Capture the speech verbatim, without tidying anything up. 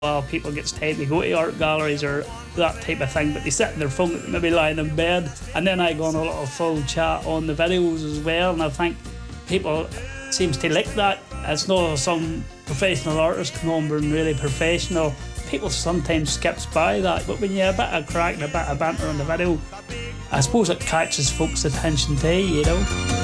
Well, people gets time to go to art galleries or that type of thing, but they sit on their phone, maybe lying in bed, and then I go on a little full chat on the videos as well, and I think people seems to like that. It's not some professional artist come on being really professional. People sometimes skips by that, but when you have a bit of crack and a bit of banter on the video, I suppose it catches folks' attention too, you know.